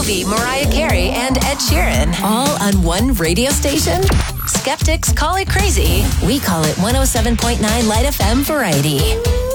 Ivy, Mariah Carey, and Ed Sheeran, all on one radio station? Skeptics call it crazy. We call it 107.9 Light FM Variety.